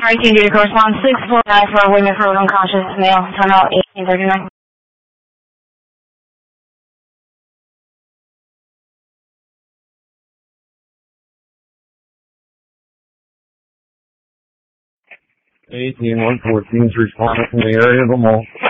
team due to correspond 649 for a women for unconscious male, timeout 1839. 114's responding from the area of the mall.